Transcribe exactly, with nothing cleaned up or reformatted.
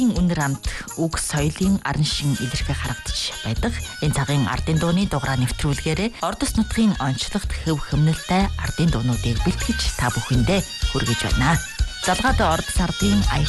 Үнэр амт үг соёлын арын шин илэрхий харагдаж байдаг. Энэ цагийн ардын дууны дугаараа нэвтрүүлгээрээ Ордос нутгийн онцлогт хөв хөмнөлтэй ардын дуунуудыг бэлтгэж та бүхэндээ хүргэж байна. Залгаад Ордос ардын ая